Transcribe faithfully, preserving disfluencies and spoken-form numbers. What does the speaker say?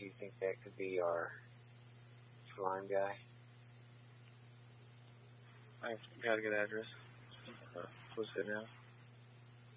do you think that could be our slime guy? I've got a good address. Uh, what's it now?